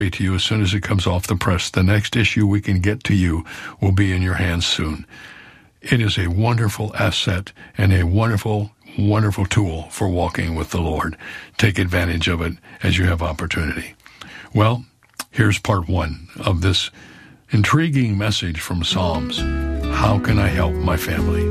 to you as soon as it comes off the press. The next issue we can get to you will be in your hands soon. It is a wonderful asset and a wonderful, wonderful tool for walking with the Lord. Take advantage of it as you have opportunity. Well, here's part 1 of this intriguing message from Psalms. How can I help my family?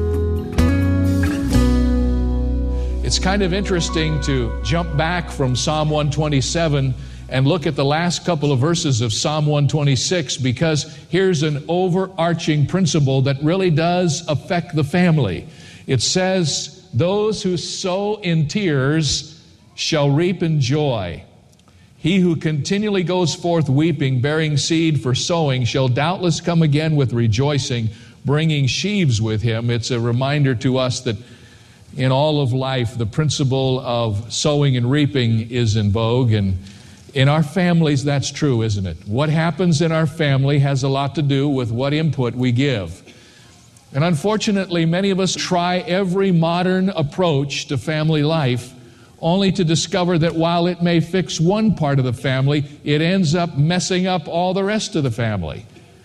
It's kind of interesting to jump back from Psalm 127 and look at the last couple of verses of Psalm 126, because here's an overarching principle that really does affect the family. It says, "Those who sow in tears shall reap in joy. He who continually goes forth weeping, bearing seed for sowing, shall doubtless come again with rejoicing, bringing sheaves with him." It's a reminder to us that in all of life, the principle of sowing and reaping is in vogue, and in our families, that's true, isn't it? What happens in our family has a lot to do with what input we give. And unfortunately, many of us try every modern approach to family life, only to discover that while it may fix one part of the family, it ends up messing up all the rest of the family.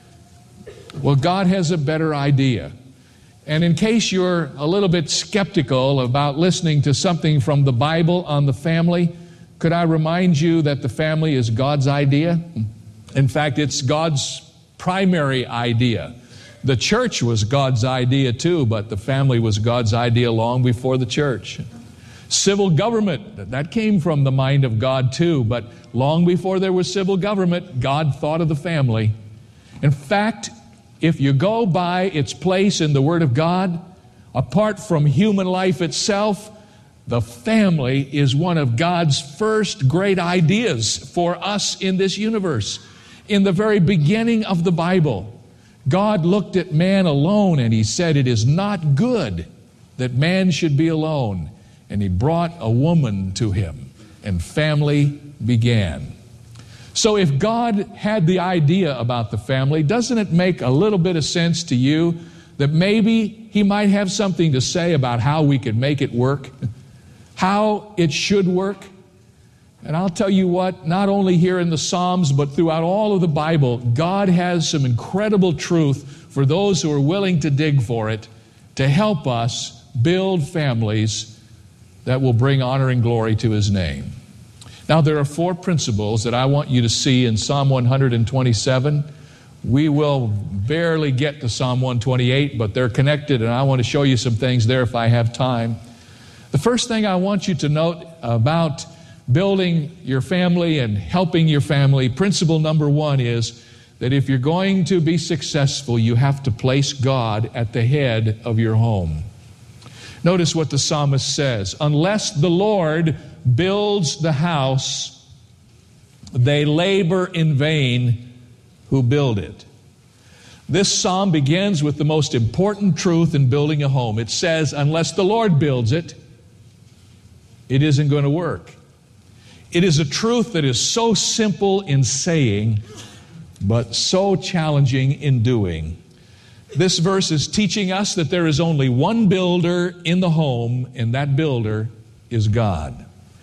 Well, God has a better idea. And in case you're a little bit skeptical about listening to something from the Bible on the family, could I remind you that the family is God's idea? In fact, it's God's primary idea. The church was God's idea too, but the family was God's idea long before the church. Civil government, that came from the mind of God too, but long before there was civil government, God thought of the family. In fact, if you go by its place in the Word of God, apart from human life itself, the family is one of God's first great ideas for us in this universe. In the very beginning of the Bible, God looked at man alone and He said, "It is not good that man should be alone." And He brought a woman to him, and family began. So if God had the idea about the family, doesn't it make a little bit of sense to you that maybe He might have something to say about how we could make it work? How it should work? And I'll tell you what, not only here in the Psalms, but throughout all of the Bible, God has some incredible truth for those who are willing to dig for it, to help us build families that will bring honor and glory to His name. Now, there are 4 principles that I want you to see in Psalm 127. We will barely get to Psalm 128, but they're connected, and I want to show you some things there if I have time. The first thing I want you to note about building your family and helping your family, principle number 1 is that if you're going to be successful, you have to place God at the head of your home. Notice what the psalmist says, "Unless the Lord builds the house, they labor in vain who build it." This psalm begins with the most important truth in building a home. It says, unless the Lord builds it, it isn't going to work. It is a truth that is so simple in saying, but so challenging in doing. This verse is teaching us that there is only one builder in the home, and that builder is God.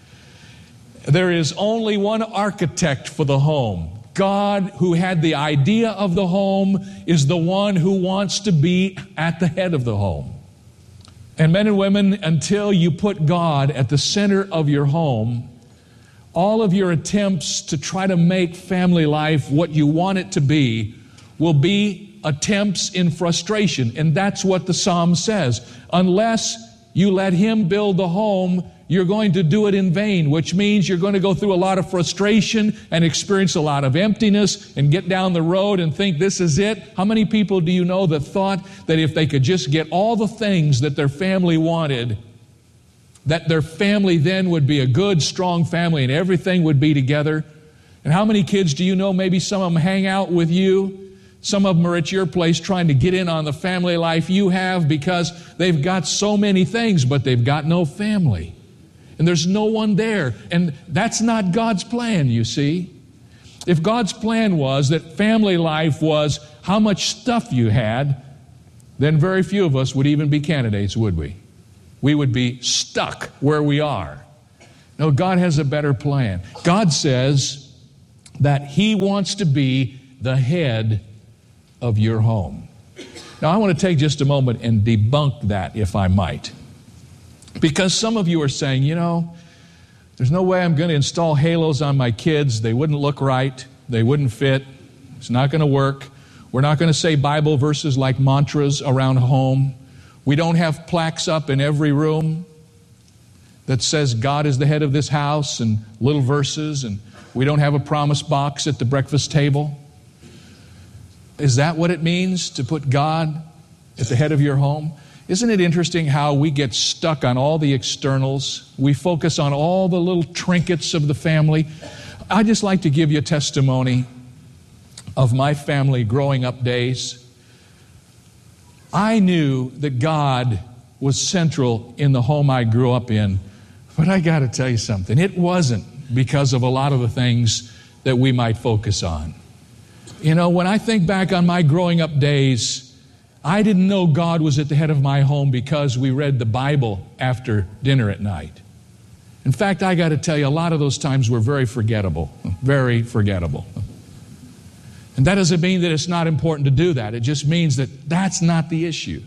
There is only one architect for the home. God, who had the idea of the home, is the one who wants to be at the head of the home. And men and women, until you put God at the center of your home, all of your attempts to try to make family life what you want it to be will be attempts in frustration. And that's what the psalm says. Unless you let Him build the home, you're going to do it in vain, which means you're going to go through a lot of frustration and experience a lot of emptiness and get down the road and think this is it. How many people do you know that thought that if they could just get all the things that their family wanted, that their family then would be a good, strong family and everything would be together? And how many kids do you know, maybe some of them hang out with you, some of them are at your place trying to get in on the family life you have because they've got so many things, but they've got no family. And there's no one there. And that's not God's plan, you see. If God's plan was that family life was how much stuff you had, then very few of us would even be candidates, would we? We would be stuck where we are. No, God has a better plan. God says that He wants to be the head of your home. Now, I want to take just a moment and debunk that, if I might. Because some of you are saying, there's no way I'm going to install halos on my kids. They wouldn't look right. They wouldn't fit. It's not going to work. We're not going to say Bible verses like mantras around home. We don't have plaques up in every room that says God is the head of this house and little verses, and we don't have a promise box at the breakfast table. Is that what it means to put God at the head of your home? Isn't it interesting how we get stuck on all the externals? We focus on all the little trinkets of the family. I'd just like to give you a testimony of my family growing up days. I knew that God was central in the home I grew up in, but I got to tell you something. It wasn't because of a lot of the things that we might focus on. When I think back on my growing up days, I didn't know God was at the head of my home because we read the Bible after dinner at night. In fact, I got to tell you, a lot of those times were very forgettable. Very forgettable. And that doesn't mean that it's not important to do that. It just means that that's not the issue.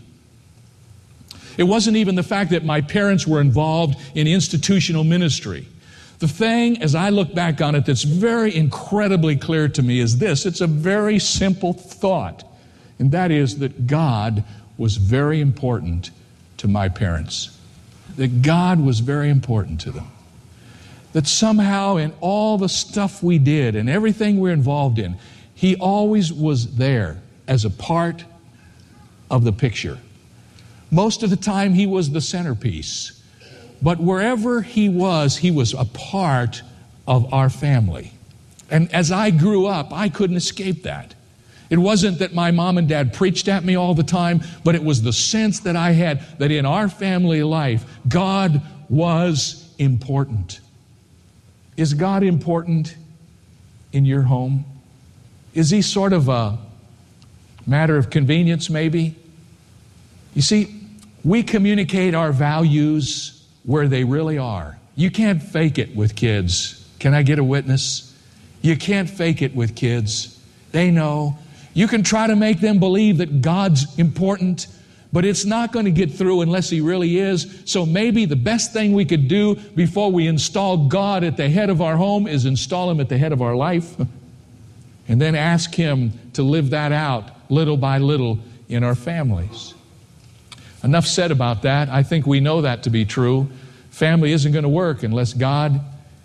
It wasn't even the fact that my parents were involved in institutional ministry. The thing, as I look back on it, that's very incredibly clear to me is this. It's a very simple thought, and that is that God was very important to my parents. That God was very important to them. That somehow in all the stuff we did and everything we're involved in, He always was there as a part of the picture. Most of the time, He was the centerpiece. But wherever He was a part of our family. And as I grew up, I couldn't escape that. It wasn't that my mom and dad preached at me all the time, but it was the sense that I had that in our family life, God was important. Is God important in your home? Is He sort of a matter of convenience, maybe? You see, we communicate our values where they really are. You can't fake it with kids. Can I get a witness? You can't fake it with kids. They know. You can try to make them believe that God's important, but it's not going to get through unless He really is. So maybe the best thing we could do before we install God at the head of our home is install Him at the head of our life, and then ask Him to live that out little by little in our families. Enough said about that. I think we know that to be true. Family isn't going to work unless God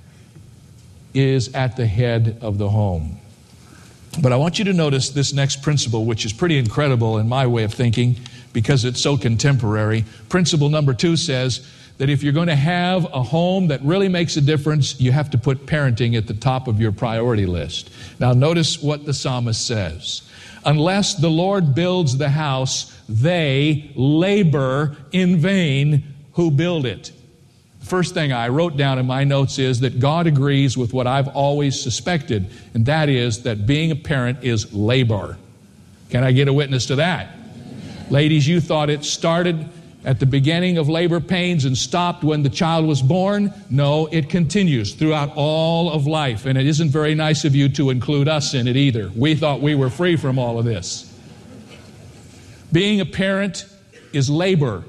is at the head of the home. But I want you to notice this next principle, which is pretty incredible in my way of thinking because it's so contemporary. Principle number 2 says that if you're going to have a home that really makes a difference, you have to put parenting at the top of your priority list. Now notice what the psalmist says. Unless the Lord builds the house, they labor in vain who build it. The first thing I wrote down in my notes is that God agrees with what I've always suspected, and that is that being a parent is labor. Can I get a witness to that? Ladies, you thought it started at the beginning of labor pains and stopped when the child was born. No, it continues throughout all of life, and it isn't very nice of you to include us in it either. We thought we were free from all of this. Being a parent is labor.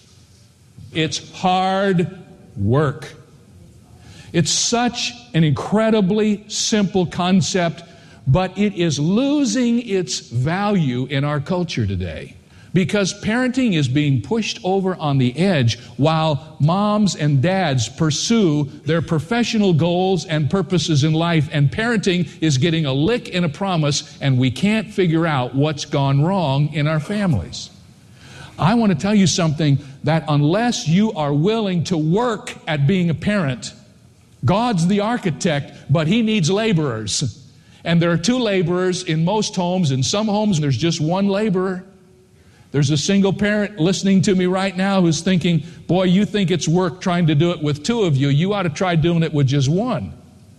It's hard work. It's such an incredibly simple concept, but it is losing its value in our culture today. Because parenting is being pushed over on the edge while moms and dads pursue their professional goals and purposes in life, and parenting is getting a lick and a promise, and we can't figure out what's gone wrong in our families. I want to tell you something, that unless you are willing to work at being a parent, God's the architect, but He needs laborers. And there are 2 laborers in most homes. In some homes, there's just 1 laborer. There's a single parent listening to me right now who's thinking, boy, you think it's work trying to do it with 2 of you. You ought to try doing it with just 1.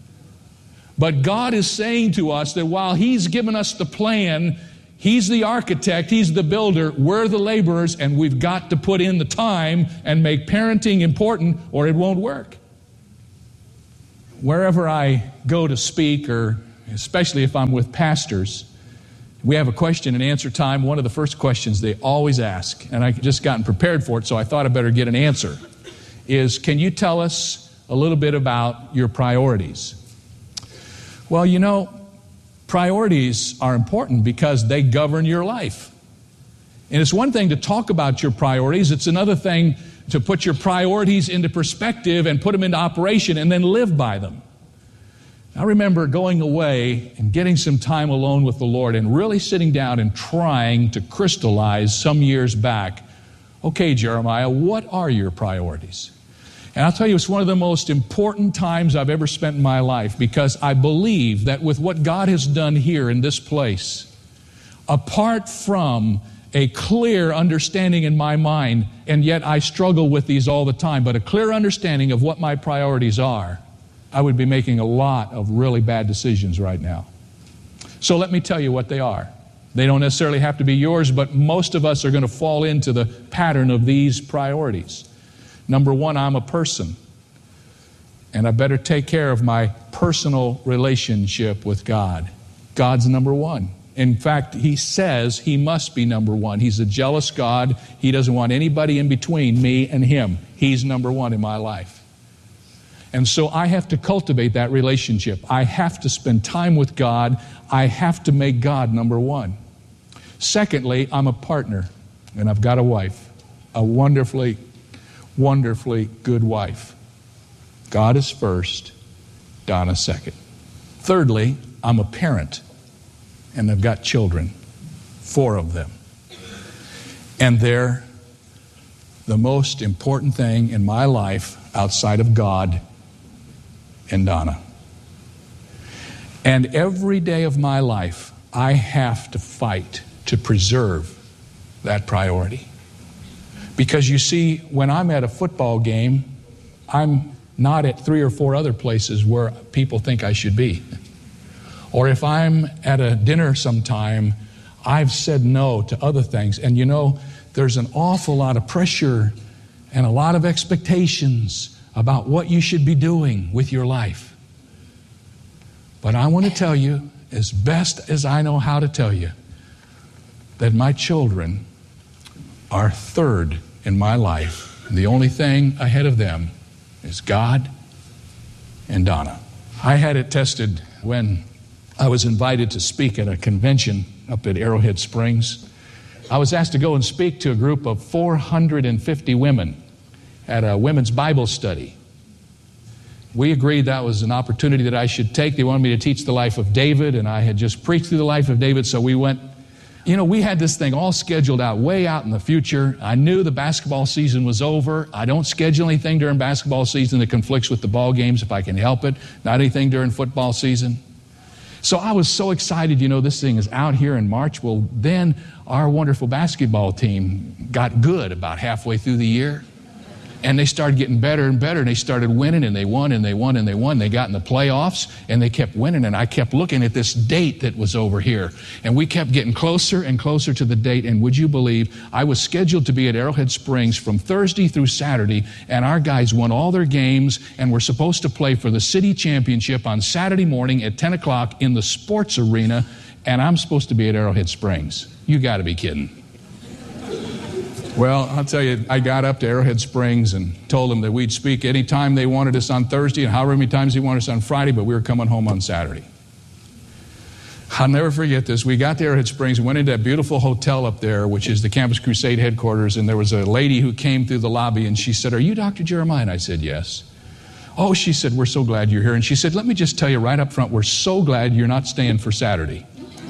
But God is saying to us that while He's given us the plan, He's the architect, He's the builder, we're the laborers, and we've got to put in the time and make parenting important or it won't work. Wherever I go to speak or especially if I'm with pastors, we have a question and answer time. One of the first questions they always ask, and I just gotten prepared for it, so I thought I better get an answer, is, can you tell us a little bit about your priorities? Well, you know, priorities are important because they govern your life. And it's one thing to talk about your priorities. It's another thing to put your priorities into perspective and put them into operation and then live by them. I remember going away and getting some time alone with the Lord and really sitting down and trying to crystallize some years back, okay, Jeremiah, what are your priorities? And I'll tell you, it's one of the most important times I've ever spent in my life, because I believe that with what God has done here in this place, apart from a clear understanding in my mind, and yet I struggle with these all the time, but a clear understanding of what my priorities are, I would be making a lot of really bad decisions right now. So let me tell you what they are. They don't necessarily have to be yours, but most of us are going to fall into the pattern of these priorities. Number one, I'm a person, and I better take care of my personal relationship with God. God's number one. In fact, He says He must be number one. He's a jealous God. He doesn't want anybody in between me and Him. He's number one in my life. And so I have to cultivate that relationship. I have to spend time with God. I have to make God number one. Secondly, I'm a partner, and I've got a wife, a wonderfully, wonderfully good wife. God is first, Donna second. Thirdly, I'm a parent, and I've got children, 4 of them. And they're the most important thing in my life outside of God and Donna. And every day of my life, I have to fight to preserve that priority. Because you see, when I'm at a football game, I'm not at 3 or 4 other places where people think I should be. Or if I'm at a dinner sometime, I've said no to other things. And you know, there's an awful lot of pressure and a lot of expectations about what you should be doing with your life. But I want to tell you, as best as I know how to tell you, that my children are third in my life. And the only thing ahead of them is God and Donna. I had it tested when I was invited to speak at a convention up at Arrowhead Springs. I was asked to go and speak to a group of 450 women at a women's Bible study. We agreed that was an opportunity that I should take. They wanted me to teach the life of David, and I had just preached through the life of David, so we went. You know, we had this thing all scheduled out, way out in the future. I knew the basketball season was over. I don't schedule anything during basketball season that conflicts with the ball games if I can help it. Not anything during football season. So I was so excited, you know, this thing is out here in March. Well, then our wonderful basketball team got good about halfway through the year. And they started getting better and better, and they started winning, and they won, and they won, and they won. They got in the playoffs, and they kept winning, and I kept looking at this date that was over here. And we kept getting closer and closer to the date, and would you believe, I was scheduled to be at Arrowhead Springs from Thursday through Saturday, and our guys won all their games, and were supposed to play for the city championship on Saturday morning at 10 o'clock in the sports arena, and I'm supposed to be at Arrowhead Springs. You got to be kidding. Well, I'll tell you, I got up to Arrowhead Springs and told them that we'd speak any time they wanted us on Thursday and however many times they wanted us on Friday, but we were coming home on Saturday. I'll never forget this. We got to Arrowhead Springs and went into that beautiful hotel up there, which is the Campus Crusade headquarters, and there was a lady who came through the lobby, and she said, "Are you Dr. Jeremiah?" And I said, "Yes." "Oh," she said, "we're so glad you're here." And she said, "Let me just tell you right up front, we're so glad you're not staying for Saturday."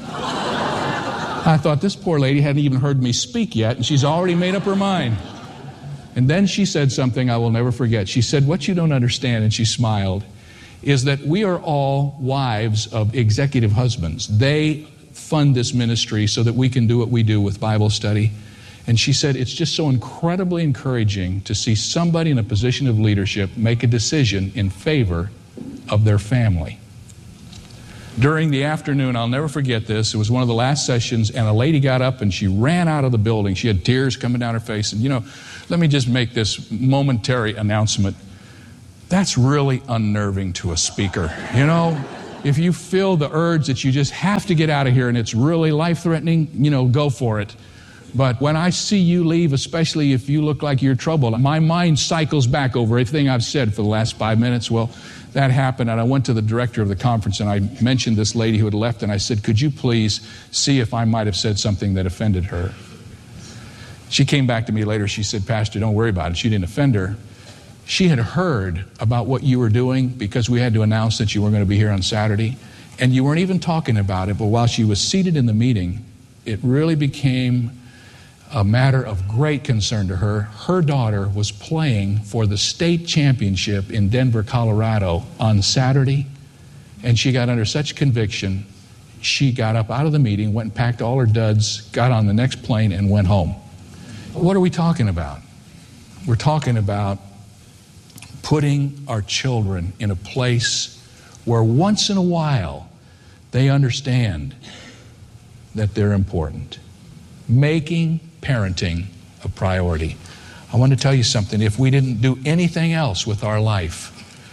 I thought, this poor lady hadn't even heard me speak yet, and she's already made up her mind. And then she said something I will never forget. She said, "What you don't understand," and she smiled, "is that we are all wives of executive husbands. They fund this ministry so that we can do what we do with Bible study." And she said, "It's just so incredibly encouraging to see somebody in a position of leadership make a decision in favor of their family." During the afternoon, I'll never forget this, it was one of the last sessions, and a lady got up and she ran out of the building. She had tears coming down her face. And, you know, let me just make this momentary announcement. That's really unnerving to a speaker. You know, If you feel the urge that you just have to get out of here and it's really life-threatening, go for it. But when I see you leave, especially if you look like you're troubled, my mind cycles back over everything I've said for the last 5 minutes. Well, that happened, and I went to the director of the conference, and I mentioned this lady who had left, and I said, could you please see if I might have said something that offended her? She came back to me later. She said, Pastor, don't worry about it. She didn't offend her. She had heard about what you were doing because we had to announce that you were going to be here on Saturday, and you weren't even talking about it, but while she was seated in the meeting, it really became a matter of great concern to her. Her daughter was playing for the state championship in Denver, Colorado on Saturday, and she got under such conviction, she got up out of the meeting, went and packed all her duds, got on the next plane, and went home. What are we talking about? We're talking about putting our children in a place where once in a while they understand that they're important. Making parenting a priority. I want to tell you something. If we didn't do anything else with our life,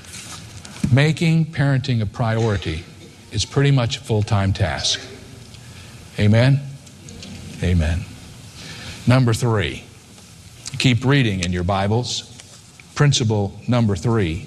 making parenting a priority is pretty much a full-time task. Amen? Amen. Number 3. Keep reading in your Bibles. Principle number 3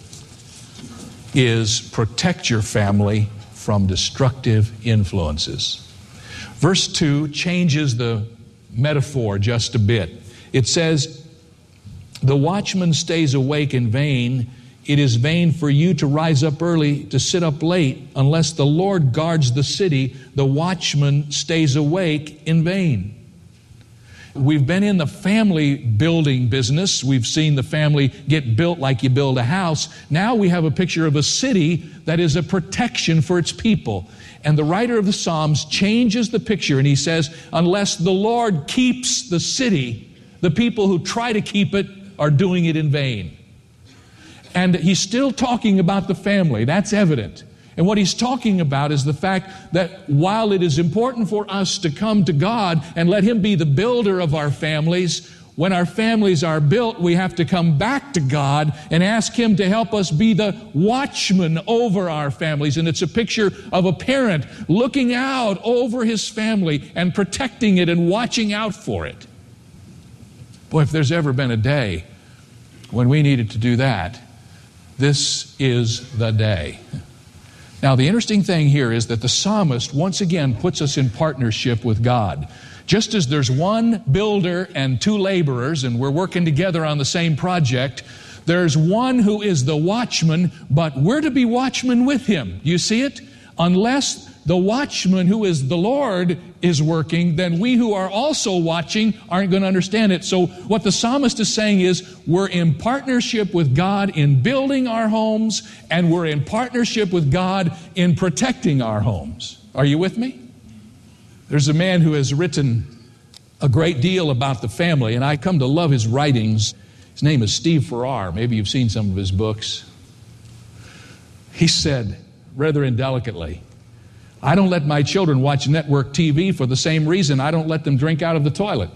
is protect your family from destructive influences. Verse 2 changes the metaphor just a bit. It says, the watchman stays awake in vain. It is vain for you to rise up early, to sit up late. Unless the Lord guards the city, the watchman stays awake in vain. We've been in the family building business. We've seen the family get built like you build a house. Now we have a picture of a city that is a protection for its people. And the writer of the Psalms changes the picture, and he says, unless the Lord keeps the city, the people who try to keep it are doing it in vain. And he's still talking about the family. That's evident. And what he's talking about is the fact that while it is important for us to come to God and let Him be the builder of our families, when our families are built, we have to come back to God and ask Him to help us be the watchman over our families. And it's a picture of a parent looking out over his family and protecting it and watching out for it. Boy, if there's ever been a day when we needed to do that, this is the day. Now, the interesting thing here is that the psalmist once again puts us in partnership with God. Just as there's one builder and 2 laborers, and we're working together on the same project, there's one who is the watchman, but we're to be watchmen with him. You see it? Unless the watchman who is the Lord is working, then we who are also watching aren't going to understand it. So what the psalmist is saying is we're in partnership with God in building our homes, and we're in partnership with God in protecting our homes. Are you with me? There's a man who has written a great deal about the family, and I come to love his writings. His name is Steve Farrar. Maybe you've seen some of his books. He said, rather indelicately, I don't let my children watch network TV for the same reason I don't let them drink out of the toilet.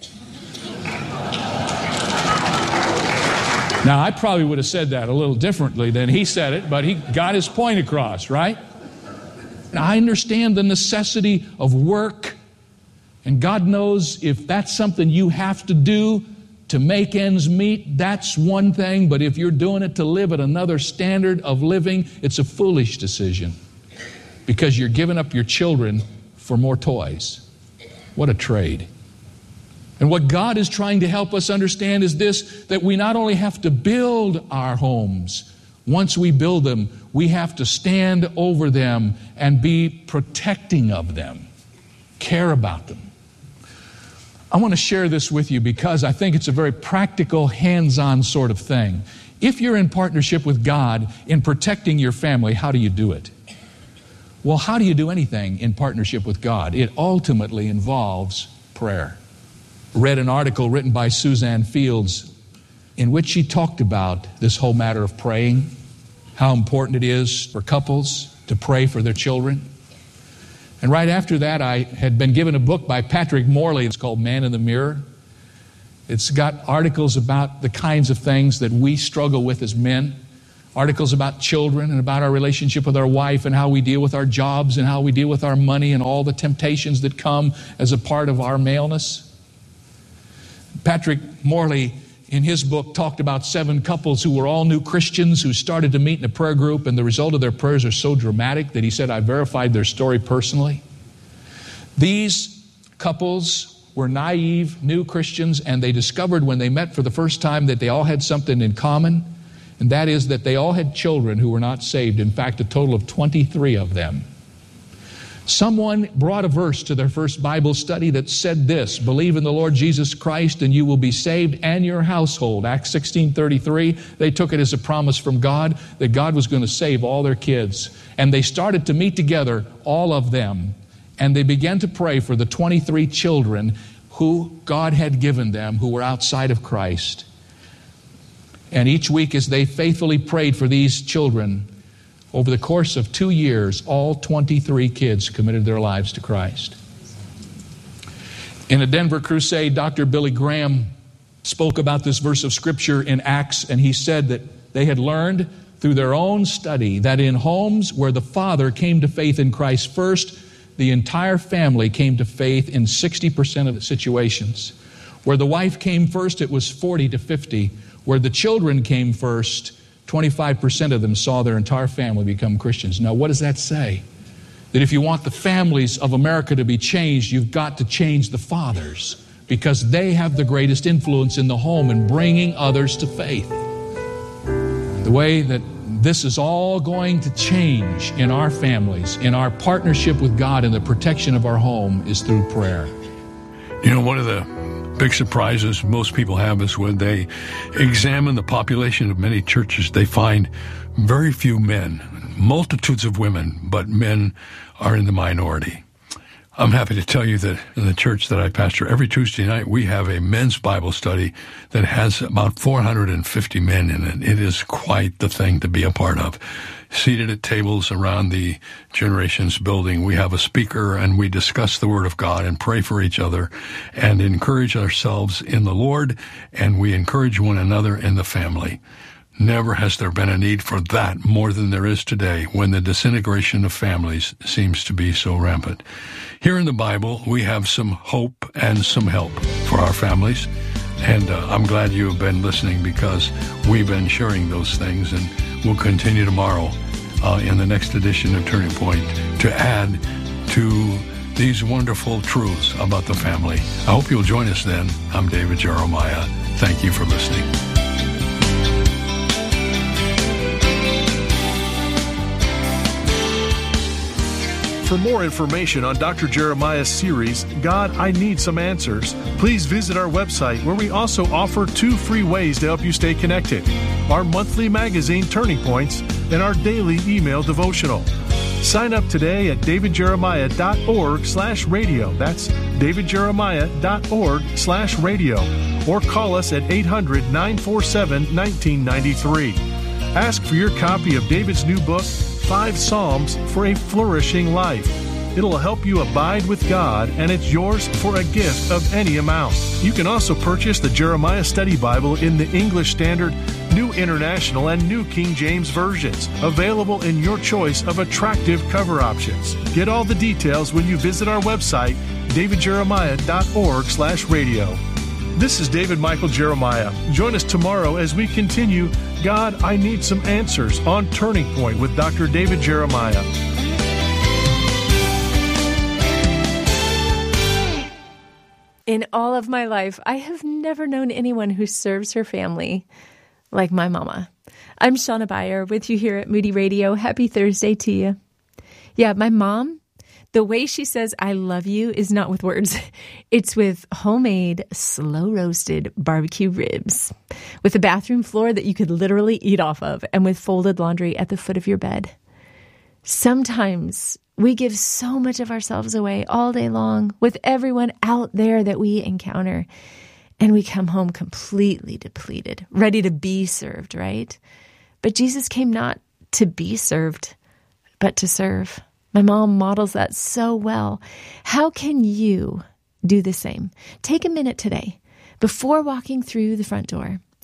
Now, I probably would have said that a little differently than he said it, but he got his point across, right? Now, I understand the necessity of work, and God knows if that's something you have to do to make ends meet, that's one thing, but if you're doing it to live at another standard of living, it's a foolish decision because you're giving up your children for more toys. What a trade. And what God is trying to help us understand is this, that we not only have to build our homes, once we build them, we have to stand over them and be protecting of them, care about them. I want to share this with you because I think it's a very practical, hands-on sort of thing. If you're in partnership with God in protecting your family, how do you do it? Well, how do you do anything in partnership with God? It ultimately involves prayer. I read an article written by Suzanne Fields in which she talked about this whole matter of praying, how important it is for couples to pray for their children. And right after that, I had been given a book by Patrick Morley. It's called Man in the Mirror. It's got articles about the kinds of things that we struggle with as men. articles about children and about our relationship with our wife and how we deal with our jobs and how we deal with our money and all the temptations that come as a part of our maleness. Patrick Morley, in his book, talked about 7 couples who were all new Christians who started to meet in a prayer group, and the result of their prayers are so dramatic that he said, I verified their story personally. These couples were naive, new Christians, and they discovered when they met for the first time that they all had something in common, and that is that they all had children who were not saved. In fact, a total of 23 of them. Someone brought a verse to their first Bible study that said this, believe in the Lord Jesus Christ and you will be saved and your household. Acts 16:33. They took it as a promise from God that God was going to save all their kids. And they started to meet together, all of them. And they began to pray for the 23 children who God had given them who were outside of Christ. And each week as they faithfully prayed for these children, over the course of 2 years, all 23 kids committed their lives to Christ. In a Denver crusade, Dr. Billy Graham spoke about this verse of Scripture in Acts, and he said that they had learned through their own study that in homes where the father came to faith in Christ first, the entire family came to faith in 60% of the situations. Where the wife came first, it was 40 to 50. Where the children came first, 25% of them saw their entire family become Christians. Now, what does that say? That if you want the families of America to be changed, you've got to change the fathers, because they have the greatest influence in the home in bringing others to faith. The way that this is all going to change in our families, in our partnership with God and the protection of our home, is through prayer. You know, one of the big surprises most people have is when they examine the population of many churches, they find very few men, multitudes of women, but men are in the minority. I'm happy to tell you that in the church that I pastor, every Tuesday night we have a men's Bible study that has about 450 men in it. It is quite the thing to be a part of. Seated at tables around the Generations building, we have a speaker and we discuss the Word of God and pray for each other and encourage ourselves in the Lord, and we encourage one another in the family. Never has there been a need for that more than there is today when the disintegration of families seems to be so rampant. Here in the Bible, we have some hope and some help for our families. And I'm glad you have been listening, because we've been sharing those things, and we'll continue tomorrow in the next edition of Turning Point to add to these wonderful truths about the family. I hope you'll join us then. I'm David Jeremiah. Thank you for listening. For more information on Dr. Jeremiah's series, God, I Need Some Answers, please visit our website, where we also offer 2 free ways to help you stay connected: our monthly magazine, Turning Points, and our daily email devotional. Sign up today at davidjeremiah.org/radio. That's davidjeremiah.org/radio. Or call us at 800-947-1993. Ask for your copy of David's new book, 5 Psalms for a Flourishing Life. It'll help you abide with God, and it's yours for a gift of any amount. You can also purchase the Jeremiah Study Bible in the English Standard, New International, and New King James versions, available in your choice of attractive cover options. Get all the details when you visit our website, davidjeremiah.org/radio. This is David Michael Jeremiah. Join us tomorrow as we continue God, I Need Some Answers on Turning Point with Dr. David Jeremiah. In all of my life, I have never known anyone who serves her family like my mama. I'm Shauna Beyer with you here at Moody Radio. Happy Thursday to you. Yeah, my mom, the way she says I love you is not with words. It's with homemade, slow-roasted barbecue ribs, with a bathroom floor that you could literally eat off of, and with folded laundry at the foot of your bed. Sometimes we give so much of ourselves away all day long with everyone out there that we encounter, and we come home completely depleted, ready to be served, right? But Jesus came not to be served, but to serve. My mom models that so well. How can you do the same? Take a minute today, before walking through the front door,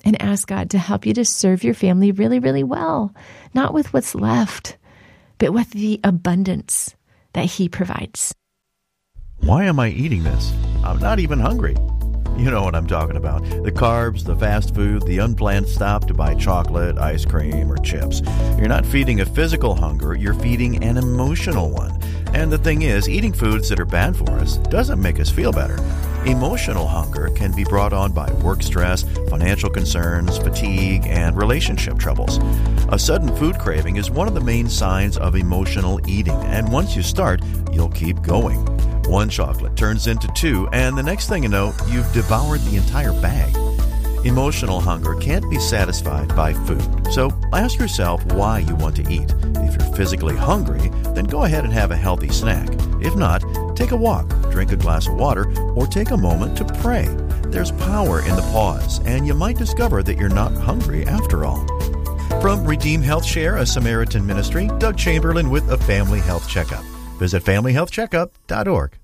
and ask God to help you to serve your family really, really well, not with what's left, but with the abundance that He provides. Why am I eating this? I'm not even hungry. You know what I'm talking about. The carbs, the fast food, the unplanned stop to buy chocolate, ice cream, or chips. You're not feeding a physical hunger, you're feeding an emotional one. And the thing is, eating foods that are bad for us doesn't make us feel better. Emotional hunger can be brought on by work stress, financial concerns, fatigue, and relationship troubles. A sudden food craving is one of the main signs of emotional eating, and once you start, you'll keep going. One chocolate turns into two, and the next thing you know, you've devoured the entire bag. Emotional hunger can't be satisfied by food, so ask yourself why you want to eat. If you're physically hungry, then go ahead and have a healthy snack. If not, take a walk, drink a glass of water, or take a moment to pray. There's power in the pause, and you might discover that you're not hungry after all. From Redeem Health Share, a Samaritan ministry, Doug Chamberlain with a Family Health Checkup. Visit FamilyHealthCheckup.org.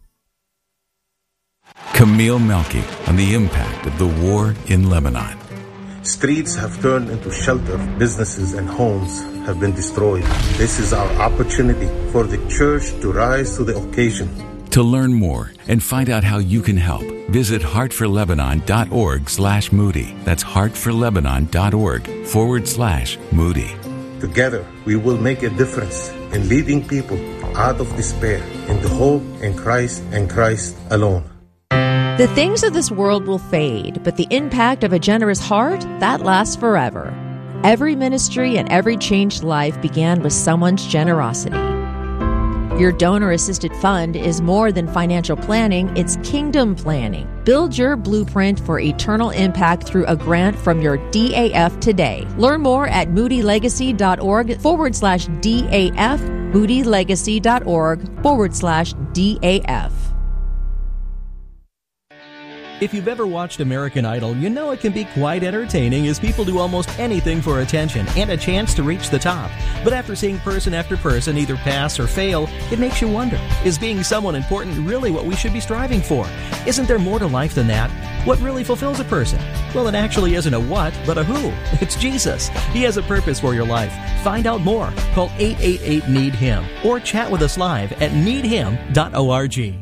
Camille Melky on the impact of the war in Lebanon. Streets have turned into shelter. Businesses and homes have been destroyed. This is our opportunity for the church to rise to the occasion. To learn more and find out how you can help, visit heartforlebanon.org/Moody. That's heartforlebanon.org/Moody. Together, we will make a difference in leading people out of despair into hope in Christ and Christ alone. The things of this world will fade, but the impact of a generous heart, that lasts forever. Every ministry and every changed life began with someone's generosity. Your donor-assisted fund is more than financial planning, it's kingdom planning. Build your blueprint for eternal impact through a grant from your DAF today. Learn more at moodylegacy.org/DAF, moodylegacy.org/DAF. If you've ever watched American Idol, you know it can be quite entertaining as people do almost anything for attention and a chance to reach the top. But after seeing person after person either pass or fail, it makes you wonder, is being someone important really what we should be striving for? Isn't there more to life than that? What really fulfills a person? Well, it actually isn't a what, but a who. It's Jesus. He has a purpose for your life. Find out more. Call 888-NEED-HIM or chat with us live at needhim.org.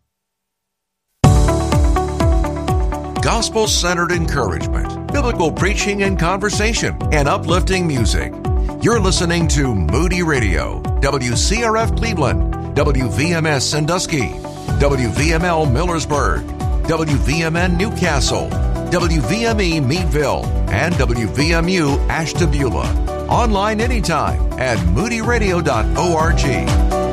Gospel-centered encouragement, biblical preaching and conversation, and uplifting music. You're listening to Moody Radio, WCRF Cleveland, WVMS Sandusky, WVML Millersburg, WVMN Newcastle, WVME Meadville, and WVMU Ashtabula. Online anytime at moodyradio.org.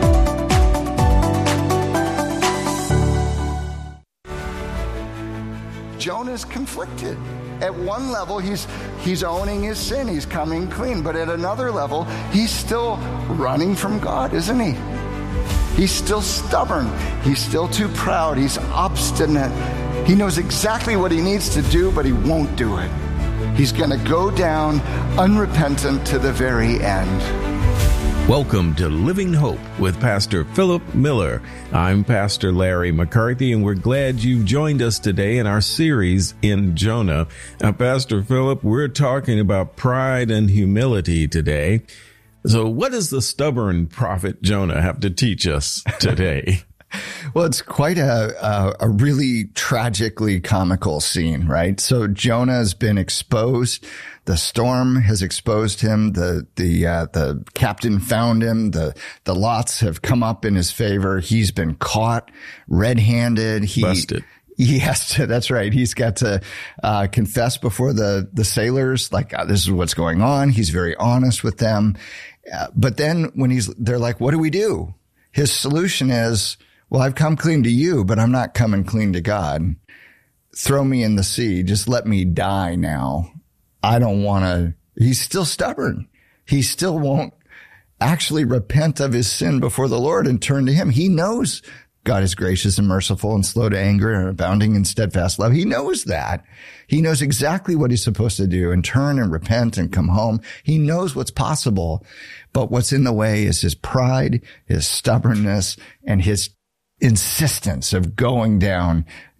Jonah's conflicted. At one level, he's owning his sin. He's coming clean. But at another level, he's still running from God, isn't he? He's still stubborn. He's still too proud. He's obstinate. He knows exactly what he needs to do, but he won't do it. He's going to go down unrepentant to the very end. Welcome to Living Hope with Pastor Philip Miller. I'm Pastor Larry McCarthy, and we're glad you've joined us today in our series in Jonah. Now, Pastor Philip, we're talking about pride and humility today. So what does the stubborn prophet Jonah have to teach us today? Well, it's quite a really tragically comical scene, right? So Jonah has been exposed. The storm has exposed him. The captain found him. The lots have come up in his favor. He's been caught red-handed. Busted. He has to, that's right. He's got to confess before the sailors, like, this is what's going on. He's very honest with them. But then when they're like, what do we do? His solution is, well, I've come clean to you, but I'm not coming clean to God. Throw me in the sea. Just let me die now. I don't want to. He's still stubborn. He still won't actually repent of his sin before the Lord and turn to him. He knows God is gracious and merciful and slow to anger and abounding in steadfast love. He knows that. He knows exactly what he's supposed to do and turn and repent and come home. He knows what's possible. But what's in the way is his pride, his stubbornness, and his insistence of going down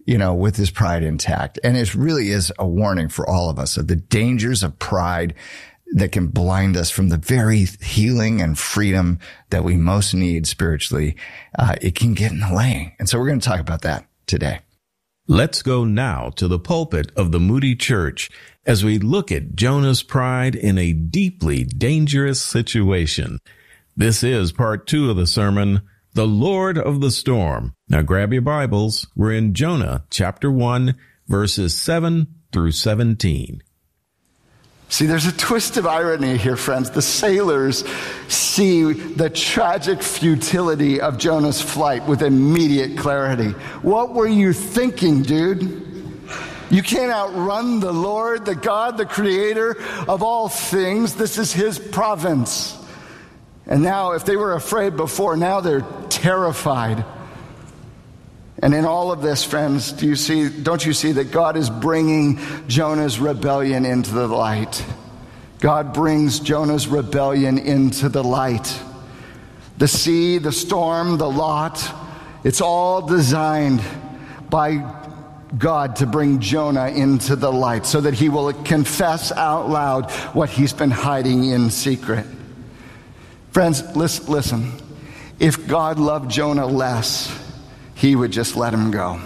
with his pride intact. And it really is a warning for all of us of the dangers of pride that can blind us from the very healing and freedom that we most need spiritually. It can get in the way. And so we're going to talk about that today. Let's go now to the pulpit of the Moody Church as we look at Jonah's pride in a deeply dangerous situation. This is part 2 of the sermon, The Lord of the Storm. Now grab your Bibles. We're in Jonah chapter 1, verses 7 through 17. See, there's a twist of irony here, friends. The sailors see the tragic futility of Jonah's flight with immediate clarity. What were you thinking, dude? You can't outrun the Lord, the God, the creator of all things. This is his province. And now, if they were afraid before, now they're terrified. And in all of this, friends, don't you see that God is bringing Jonah's rebellion into the light? God brings Jonah's rebellion into the light. The sea, the storm, the lot, it's all designed by God to bring Jonah into the light so that he will confess out loud what he's been hiding in secret. Friends, listen. If God loved Jonah less, he would just let him go.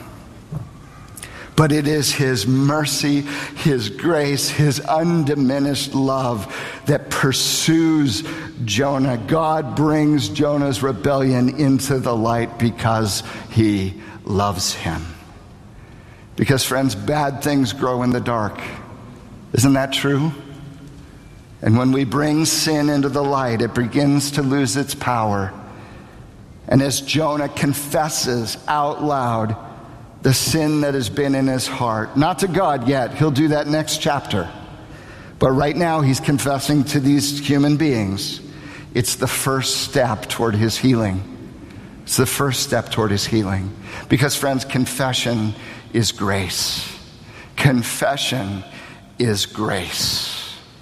But it is his mercy, his grace, his undiminished love that pursues Jonah. God brings Jonah's rebellion into the light because he loves him. Because, friends, bad things grow in the dark. Isn't that true? And when we bring sin into the light, it begins to lose its power. And as Jonah confesses out loud the sin that has been in his heart, not to God yet, he'll do that next chapter. But right now he's confessing to these human beings. It's the first step toward his healing. It's the first step toward his healing. Because, friends, confession is grace. Confession is grace.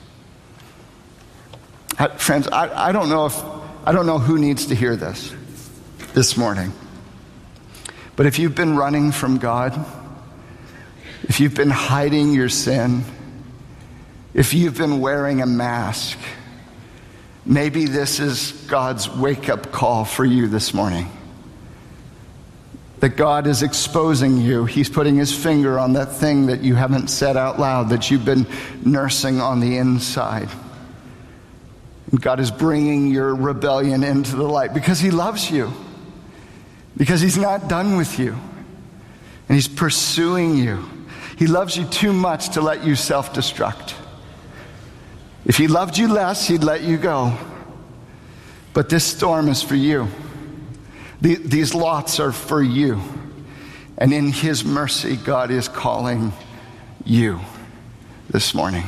Friends, I don't know who needs to hear this morning. But if you've been running from God, if you've been hiding your sin, if you've been wearing a mask, maybe this is God's wake-up call for you this morning. That God is exposing you. He's putting his finger on that thing that you haven't said out loud, that you've been nursing on the inside. And God is bringing your rebellion into the light because he loves you. Because he's not done with you. And he's pursuing you. He loves you too much to let you self-destruct. If he loved you less, he'd let you go. But this storm is for you. These lots are for you. And in his mercy, God is calling you this morning.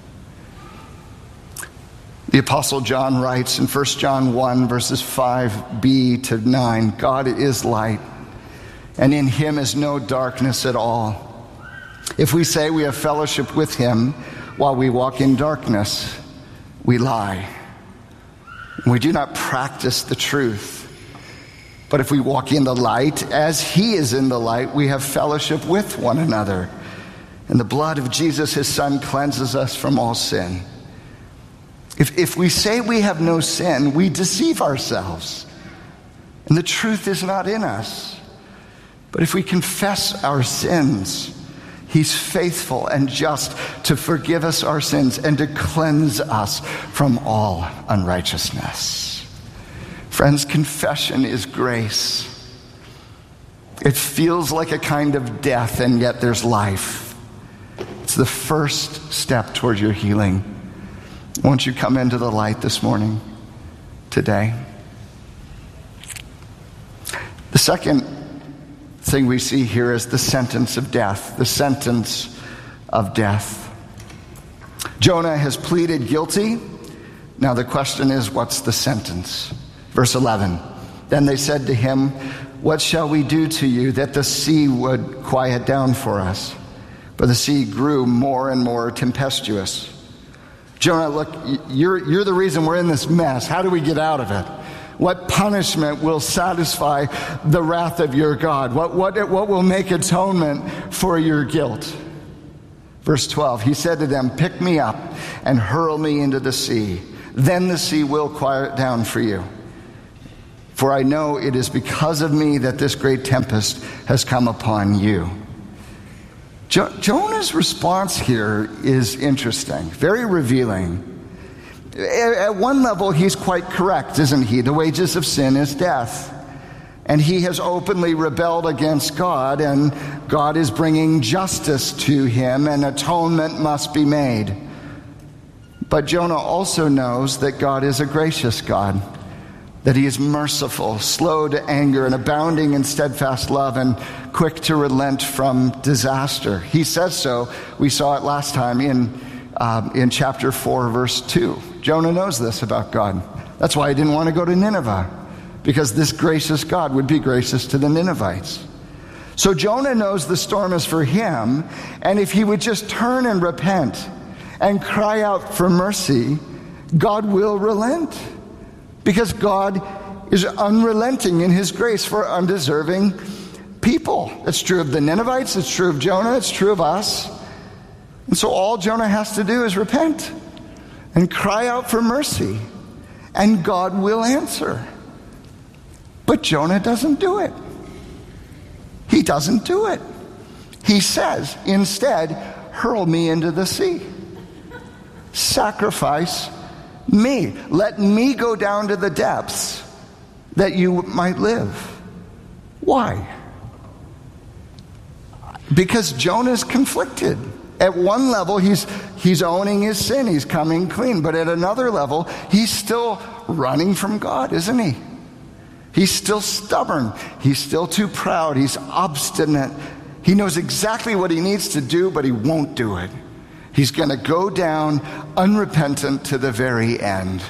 The Apostle John writes in 1 John 1, verses 5b to 9, God is light, and in him is no darkness at all. If we say we have fellowship with him while we walk in darkness, we lie. And we do not practice the truth. But if we walk in the light, as he is in the light, we have fellowship with one another. And the blood of Jesus, his son, cleanses us from all sin. If we say we have no sin, we deceive ourselves. And the truth is not in us. But if we confess our sins, he's faithful and just to forgive us our sins and to cleanse us from all unrighteousness. Friends, confession is grace. It feels like a kind of death, and yet there's life. It's the first step toward your healing. Won't you come into the light this morning, today? The second thing we see here is the sentence of death. The sentence of death. Jonah has pleaded guilty. Now the question is, what's the sentence? Verse 11. Then they said to him, what shall we do to you that the sea would quiet down for us? But the sea grew more and more tempestuous. Jonah, look, you're the reason we're in this mess. How do we get out of it? What punishment will satisfy the wrath of your God? What will make atonement for your guilt? Verse 12, he said to them, pick me up and hurl me into the sea. Then the sea will quiet down for you. For I know it is because of me that this great tempest has come upon you. Jonah's response here is interesting, very revealing. At one level, he's quite correct, isn't he? The wages of sin is death. And he has openly rebelled against God, and God is bringing justice to him, and atonement must be made. But Jonah also knows that God is a gracious God, that he is merciful, slow to anger, and abounding in steadfast love, and quick to relent from disaster. He says so. We saw it last time in chapter 4, verse 2. Jonah knows this about God. That's why he didn't want to go to Nineveh, because this gracious God would be gracious to the Ninevites. So Jonah knows the storm is for him, and if he would just turn and repent and cry out for mercy, God will relent, because God is unrelenting in his grace for undeserving people. It's true of the Ninevites, it's true of Jonah, it's true of us. And so all Jonah has to do is repent and cry out for mercy, and God will answer. But Jonah doesn't do it. He doesn't do it. He says, instead, hurl me into the sea. Sacrifice me. Let me go down to the depths that you might live. Why? Because Jonah's conflicted. At one level, he's owning his sin. He's coming clean. But at another level, he's still running from God, isn't he? He's still stubborn. He's still too proud. He's obstinate. He knows exactly what he needs to do, but he won't do it. He's going to go down unrepentant to the very end.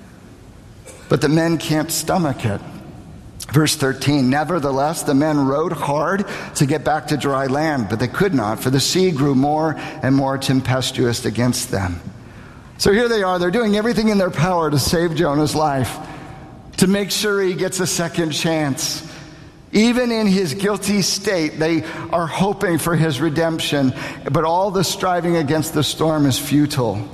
But the men can't stomach it. Verse 13, nevertheless, the men rowed hard to get back to dry land, but they could not, for the sea grew more and more tempestuous against them. So here they are. They're doing everything in their power to save Jonah's life, to make sure he gets a second chance. Even in his guilty state, they are hoping for his redemption, but all the striving against the storm is futile.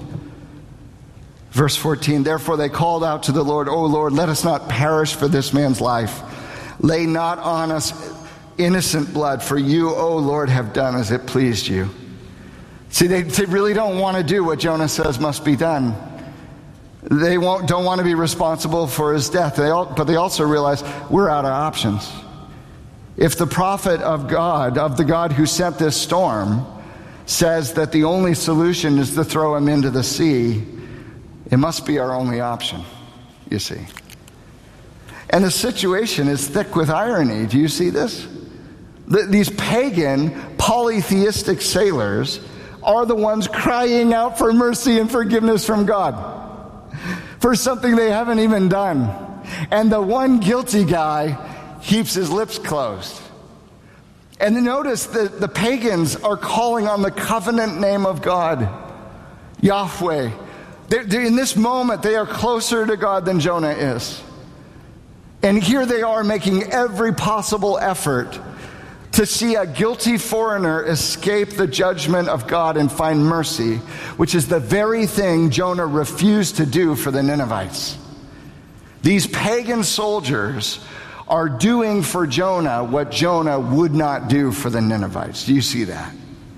Verse 14, therefore they called out to the Lord, O Lord, let us not perish for this man's life. Lay not on us innocent blood, for you, O Lord, have done as it pleased you. See, they really don't want to do what Jonah says must be done. They don't want to be responsible for his death, but they also realize we're out of options. If the prophet of God, of the God who sent this storm, says that the only solution is to throw him into the sea, it must be our only option, you see. And the situation is thick with irony. Do you see this? These pagan, polytheistic sailors are the ones crying out for mercy and forgiveness from God for something they haven't even done. And the one guilty guy keeps his lips closed. And notice that the pagans are calling on the covenant name of God, Yahweh. They're in this moment, they are closer to God than Jonah is. And here they are making every possible effort to see a guilty foreigner escape the judgment of God and find mercy, which is the very thing Jonah refused to do for the Ninevites. These pagan soldiers are doing for Jonah what Jonah would not do for the Ninevites. Do you see that?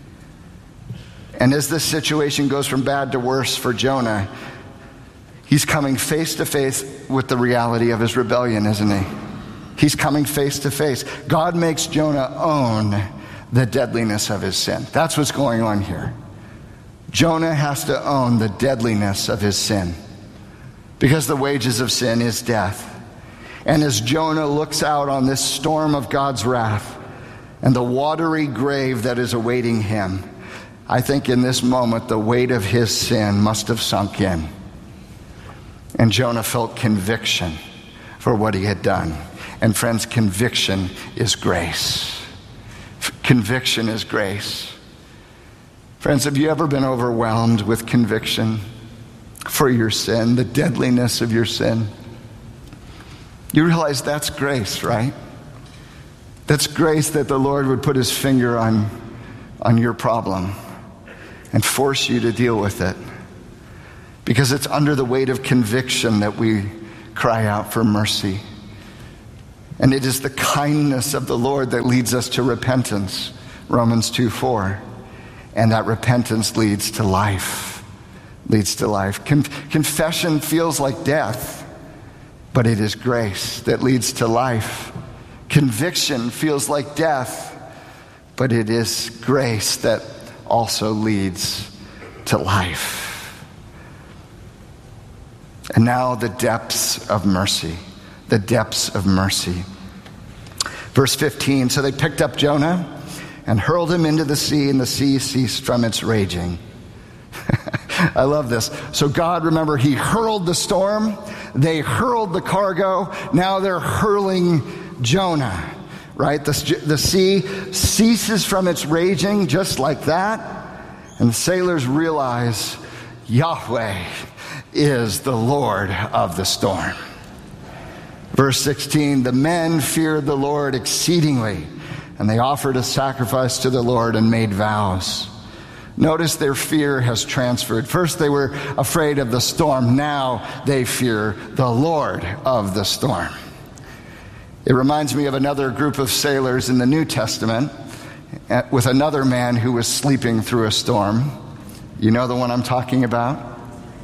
And as this situation goes from bad to worse for Jonah, he's coming face to face with the reality of his rebellion, isn't he? He's coming face to face. God makes Jonah own the deadliness of his sin. That's what's going on here. Jonah has to own the deadliness of his sin, because the wages of sin is death. And as Jonah looks out on this storm of God's wrath and the watery grave that is awaiting him, I think in this moment the weight of his sin must have sunk in. And Jonah felt conviction for what he had done. And friends, conviction is grace. Conviction is grace. Friends, have you ever been overwhelmed with conviction for your sin, the deadliness of your sin? You realize that's grace, right? That's grace that the Lord would put his finger on your problem and force you to deal with it. Because it's under the weight of conviction that we cry out for mercy. And it is the kindness of the Lord that leads us to repentance, Romans 2:4. And that repentance leads to life. Leads to life. Confession feels like death, but it is grace that leads to life. Conviction feels like death, but it is grace that also leads to life. And now the depths of mercy. The depths of mercy. Verse 15, so they picked up Jonah and hurled him into the sea, and the sea ceased from its raging. I love this. So God, remember, he hurled the storm. They hurled the cargo. Now they're hurling Jonah, right? The sea ceases from its raging just like that. And the sailors realize Yahweh is the Lord of the storm. Verse 16, the men feared the Lord exceedingly, and they offered a sacrifice to the Lord and made vows. Notice their fear has transferred. First they were afraid of the storm. Now they fear the Lord of the storm. It reminds me of another group of sailors in the New Testament with another man who was sleeping through a storm. You know the one I'm talking about?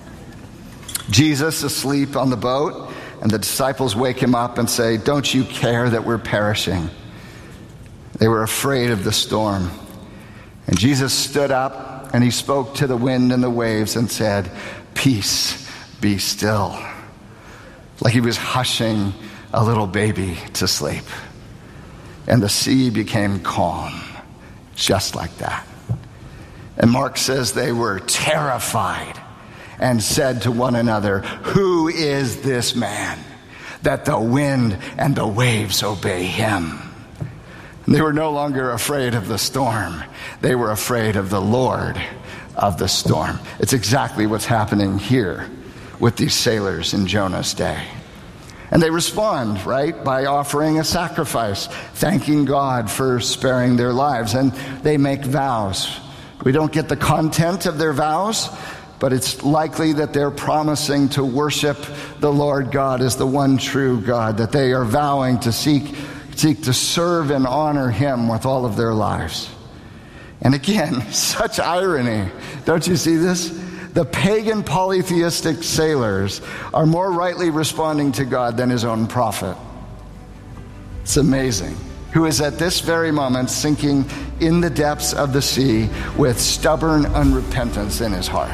Jesus asleep on the boat, and the disciples wake him up and say, don't you care that we're perishing? They were afraid of the storm. And Jesus stood up and he spoke to the wind and the waves and said, peace, be still. Like he was hushing a little baby to sleep. And the sea became calm, just like that. And Mark says they were terrified and said to one another, who is this man that the wind and the waves obey him? And they were no longer afraid of the storm. They were afraid of the Lord of the storm. It's exactly what's happening here with these sailors in Jonah's day. And they respond, right, by offering a sacrifice, thanking God for sparing their lives. And they make vows. We don't get the content of their vows, but it's likely that they're promising to worship the Lord God as the one true God, that they are vowing to seek to serve and honor him with all of their lives. And again, such irony. Don't you see this? The pagan polytheistic sailors are more rightly responding to God than his own prophet. It's amazing. Who is at this very moment sinking in the depths of the sea with stubborn unrepentance in his heart.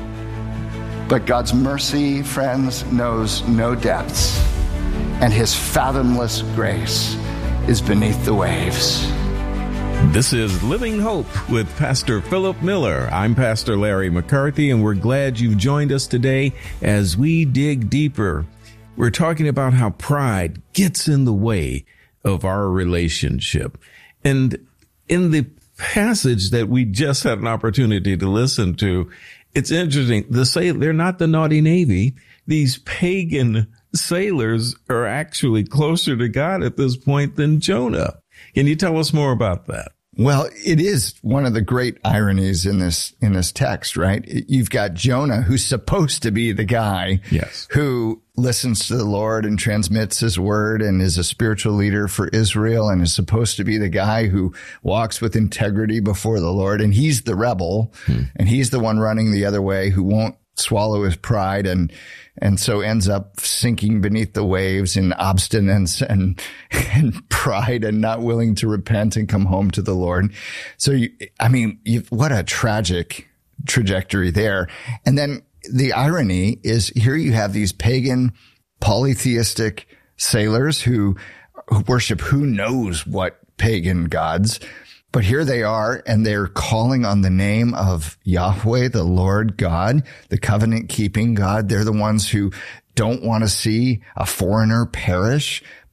But God's mercy, friends, knows no depths, and his fathomless grace is beneath the waves. This is Living Hope with Pastor Philip Miller. I'm Pastor Larry McCarthy, and we're glad you've joined us today as we dig deeper. We're talking about how pride gets in the way of our relationship. And in the passage that we just had an opportunity to listen to, it's interesting. They're not the naughty Navy. These pagan sailors are actually closer to God at this point than Jonah. Can you tell us more about that? Well, it is one of the great ironies in this text, right? You've got Jonah, who's supposed to be the guy who listens to the Lord and transmits his word and is a spiritual leader for Israel and is supposed to be the guy who walks with integrity before the Lord. And he's the rebel and he's the one running the other way who won't swallow his pride and so ends up sinking beneath the waves in obstinance and pride and not willing to repent and come home to the Lord. So, what a tragic trajectory there. And then the irony is here you have these pagan polytheistic sailors who worship who knows what pagan gods. But here they are, and they're calling on the name of Yahweh, the Lord God, the covenant-keeping God. They're the ones who don't want to see a foreigner perish, but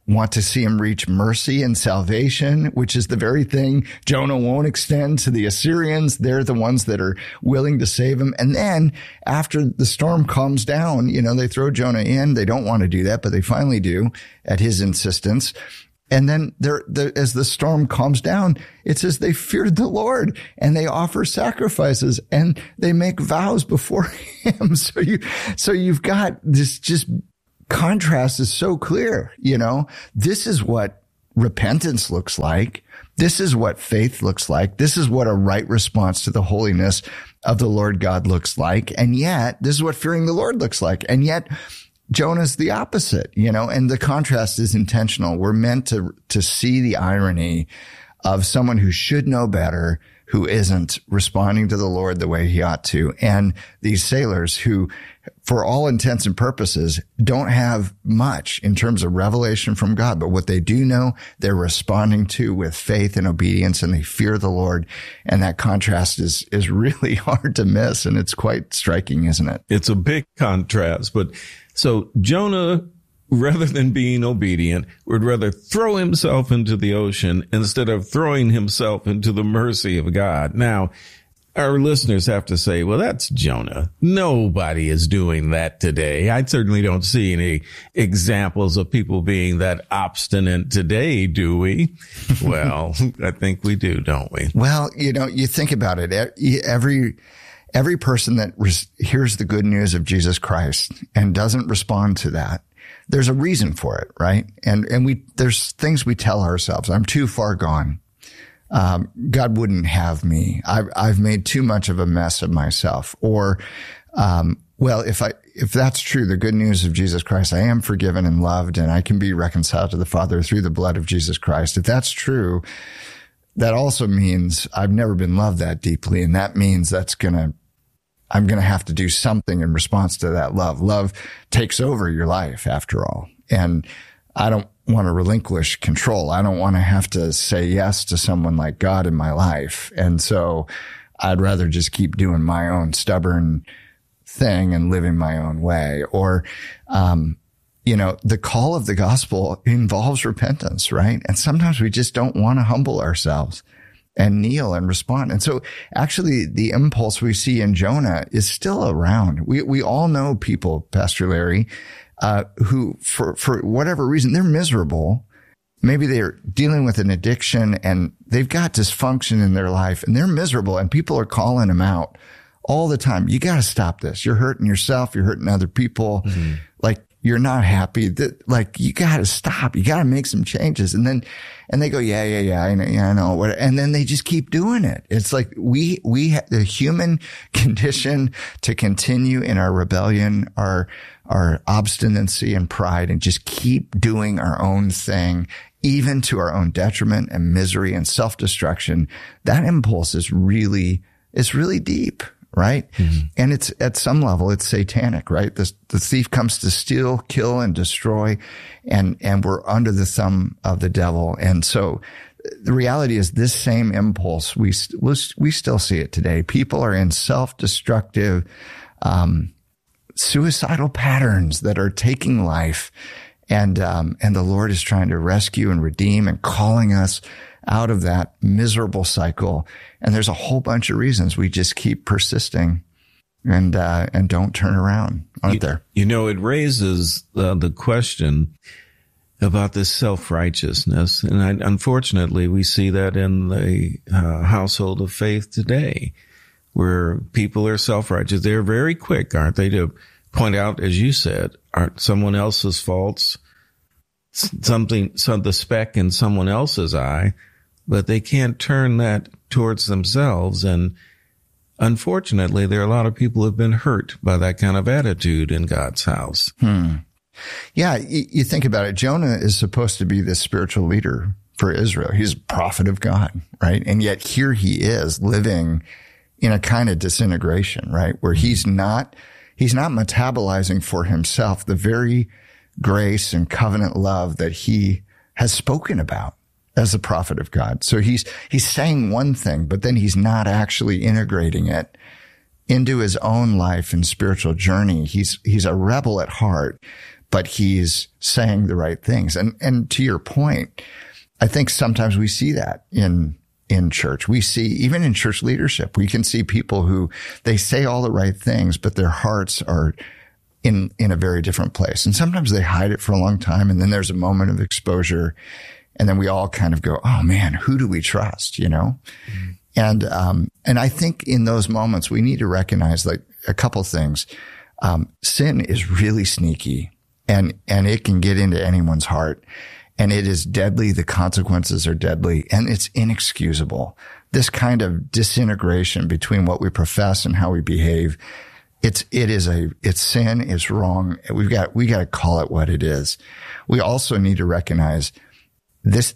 want to see him reach mercy and salvation, which is the very thing Jonah won't extend to the Assyrians. They're the ones that are willing to save him. And then after the storm calms down, they throw Jonah in. They don't want to do that, but they finally do at his insistence. And then as the storm calms down, it says they feared the Lord and they offer sacrifices and they make vows before him. So you've got this just contrast is so clear. This is what repentance looks like. This is what faith looks like. This is what a right response to the holiness of the Lord God looks like. And yet this is what fearing the Lord looks like. And yet Jonah's the opposite, and the contrast is intentional. We're meant to see the irony of someone who should know better, who isn't responding to the Lord the way he ought to. And these sailors who, for all intents and purposes, don't have much in terms of revelation from God. But what they do know, they're responding to with faith and obedience, and they fear the Lord. And that contrast is really hard to miss. And it's quite striking, isn't it? It's a big contrast. But so Jonah, rather than being obedient, would rather throw himself into the ocean instead of throwing himself into the mercy of God. Now, our listeners have to say, well, that's Jonah. Nobody is doing that today. I certainly don't see any examples of people being that obstinate today, do we? Well, I think we do, don't we? Well, you think about it. Every person that hears the good news of Jesus Christ and doesn't respond to that, there's a reason for it, right? And there's things we tell ourselves. I'm too far gone. God wouldn't have me. I've made too much of a mess of myself. Or, if that's true, the good news of Jesus Christ, I am forgiven and loved, and I can be reconciled to the Father through the blood of Jesus Christ. If that's true, that also means I've never been loved that deeply. And that means I'm going to have to do something in response to that love. Love takes over your life after all. And I don't want to relinquish control. I don't want to have to say yes to someone like God in my life. And so I'd rather just keep doing my own stubborn thing and living my own way. Or, the call of the gospel involves repentance, right? And sometimes we just don't want to humble ourselves and kneel and respond. And so actually the impulse we see in Jonah is still around. We all know people, Pastor Larry, who for whatever reason, they're miserable. Maybe they're dealing with an addiction and they've got dysfunction in their life and they're miserable and people are calling them out all the time. You got to stop this. You're hurting yourself. You're hurting other people. Mm-hmm. Like you're not happy. You got to stop. You got to make some changes. And they go, yeah, I know. And then they just keep doing it. It's like we the human condition to continue in our rebellion, our obstinacy and pride, and just keep doing our own thing, even to our own detriment and misery and self-destruction. That impulse is really deep. Right. Mm-hmm. And it's at some level, it's satanic, right? The thief comes to steal, kill, and destroy. And we're under the thumb of the devil. And so the reality is this same impulse, we still see it today. People are in self-destructive, suicidal patterns that are taking life. And the Lord is trying to rescue and redeem and calling us out of that miserable cycle. And there's a whole bunch of reasons we just keep persisting and don't turn around, aren't there? It raises the question about this self-righteousness. And unfortunately, we see that in the household of faith today, where people are self-righteous. They're very quick, aren't they, to point out, as you said, someone else's faults, the speck in someone else's eye, but they can't turn that towards themselves. And unfortunately, there are a lot of people who have been hurt by that kind of attitude in God's house. Yeah, you think about it. Jonah is supposed to be the spiritual leader for Israel. He's a prophet of God, right? And yet here he is living in a kind of disintegration, right? Where he's not metabolizing for himself the very grace and covenant love that he has spoken about as a prophet of God. So he's saying one thing, but then he's not actually integrating it into his own life and spiritual journey. He's a rebel at heart, but he's saying the right things. And to your point, I think sometimes we see that in church. We see, even in church leadership, we can see people who they say all the right things, but their hearts are in a very different place. And sometimes they hide it for a long time. And then there's a moment of exposure. And then we all kind of go, oh man, who do we trust? Mm-hmm. And I think in those moments, we need to recognize like a couple things. Sin is really sneaky and it can get into anyone's heart, and it is deadly. The consequences are deadly, and it's inexcusable. This kind of disintegration between what we profess and how we behave, it's sin. It's wrong. We got to call it what it is. We also need to recognize this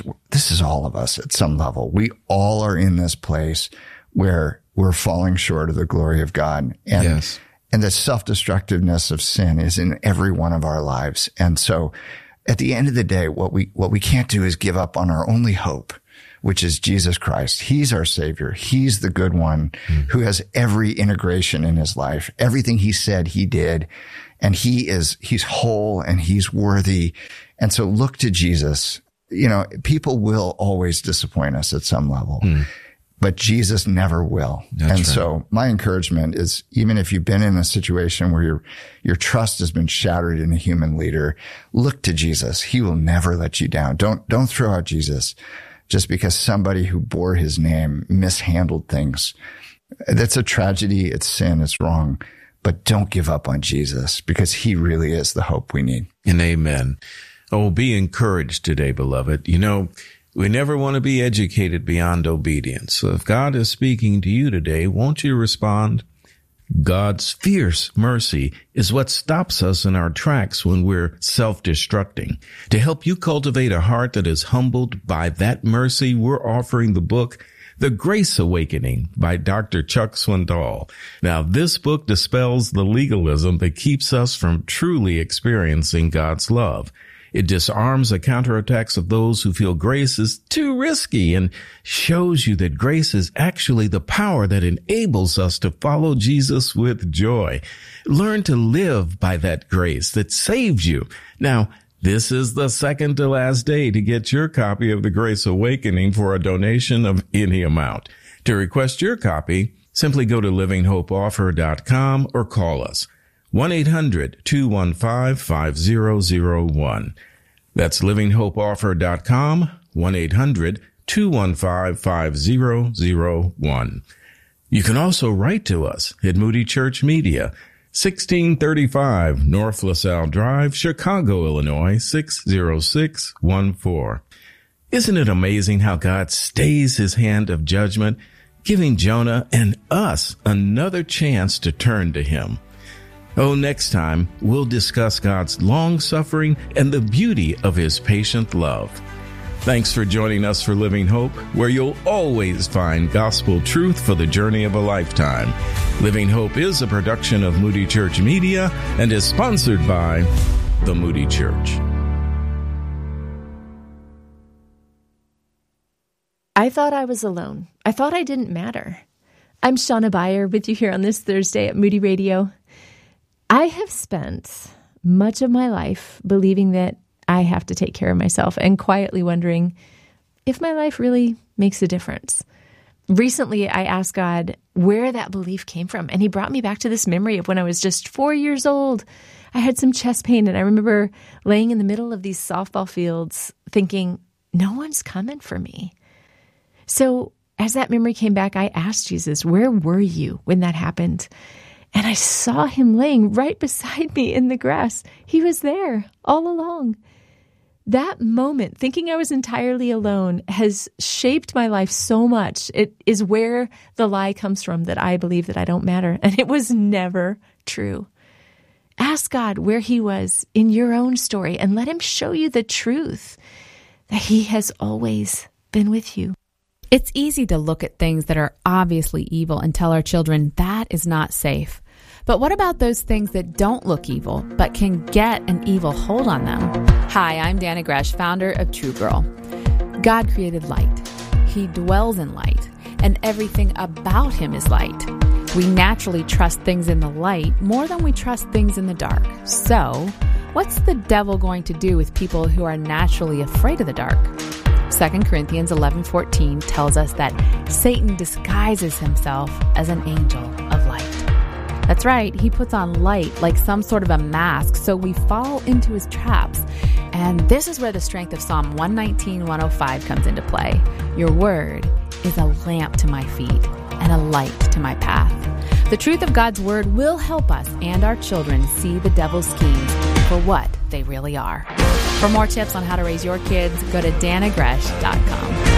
is all of us at some level. We all are in this place where we're falling short of the glory of God. And, yes. And the self-destructiveness of sin is in every one of our lives. And so at the end of the day, what we can't do is give up on our only hope, which is Jesus Christ. He's our Savior. He's the good one who has every integration in his life. Everything he said, he did. And he's whole and he's worthy. And so look to Jesus. People will always disappoint us at some level, but Jesus never will. That's right. So my encouragement is, even if you've been in a situation where your trust has been shattered in a human leader, look to Jesus. He will never let you down. Don't throw out Jesus just because somebody who bore his name mishandled things. That's a tragedy. It's sin. It's wrong. But don't give up on Jesus, because he really is the hope we need. And amen. Oh, be encouraged today, beloved. We never want to be educated beyond obedience. So if God is speaking to you today, won't you respond? God's fierce mercy is what stops us in our tracks when we're self-destructing. To help you cultivate a heart that is humbled by that mercy, we're offering the book, The Grace Awakening by Dr. Chuck Swindoll. Now, this book dispels the legalism that keeps us from truly experiencing God's love. It disarms the counterattacks of those who feel grace is too risky and shows you that grace is actually the power that enables us to follow Jesus with joy. Learn to live by that grace that saves you. Now, this is the second to last day to get your copy of The Grace Awakening for a donation of any amount. To request your copy, simply go to livinghopeoffer.com or call us. 1-800-215-5001. That's livinghopeoffer.com, 1-800-215-5001. You can also write to us at Moody Church Media, 1635 North LaSalle Drive, Chicago, Illinois, 60614. Isn't it amazing how God stays his hand of judgment, giving Jonah and us another chance to turn to him? Oh, next time, we'll discuss God's long-suffering and the beauty of his patient love. Thanks for joining us for Living Hope, where you'll always find gospel truth for the journey of a lifetime. Living Hope is a production of Moody Church Media and is sponsored by the Moody Church. I thought I was alone. I thought I didn't matter. I'm Shauna Beyer with you here on this Thursday at Moody Radio. I have spent much of my life believing that I have to take care of myself and quietly wondering if my life really makes a difference. Recently, I asked God where that belief came from, and he brought me back to this memory of when I was just 4 years old. I had some chest pain, and I remember laying in the middle of these softball fields thinking, no one's coming for me. So as that memory came back, I asked Jesus, where were you when that happened? And I saw him laying right beside me in the grass. He was there all along. That moment, thinking I was entirely alone, has shaped my life so much. It is where the lie comes from that I believe that I don't matter. And it was never true. Ask God where he was in your own story and let him show you the truth that he has always been with you. It's easy to look at things that are obviously evil and tell our children that is not safe. But what about those things that don't look evil, but can get an evil hold on them? Hi, I'm Dana Gresh, founder of True Girl. God created light. He dwells in light, and everything about him is light. We naturally trust things in the light more than we trust things in the dark. So, what's the devil going to do with people who are naturally afraid of the dark? 2 Corinthians 11:14 tells us that Satan disguises himself as an angel of light. That's right, he puts on light like some sort of a mask so we fall into his traps. And this is where the strength of Psalm 119:105 comes into play. Your word is a lamp to my feet and a light to my path. The truth of God's word will help us and our children see the devil's schemes for what they really are. For more tips on how to raise your kids, go to danagresh.com.